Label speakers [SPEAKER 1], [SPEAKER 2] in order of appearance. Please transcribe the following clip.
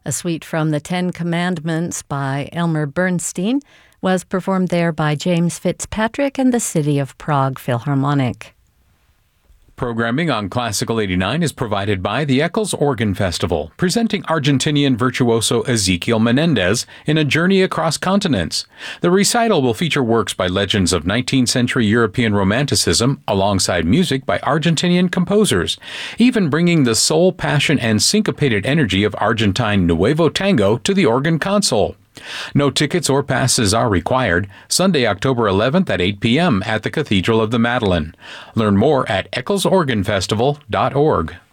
[SPEAKER 1] A suite from the Ten Commandments by Elmer Bernstein was performed there by James Fitzpatrick and the City of Prague Philharmonic.
[SPEAKER 2] Programming on Classical 89 is provided by the Eccles Organ Festival, presenting Argentinian virtuoso Ezequiel Menendez in a journey across continents. The recital will feature works by legends of 19th century European Romanticism alongside music by Argentinian composers, even bringing the soul, passion, and syncopated energy of Argentine Nuevo Tango to the organ console. No tickets or passes are required. Sunday, October 11th at 8 p.m. at the Cathedral of the Madeleine. Learn more at ecclesorganfestival.org.